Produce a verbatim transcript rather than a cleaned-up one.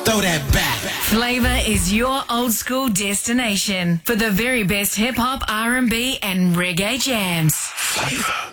Throw that back. Flavor is your old school destination for the very best hip hop, R and B, and reggae jams. Flavor.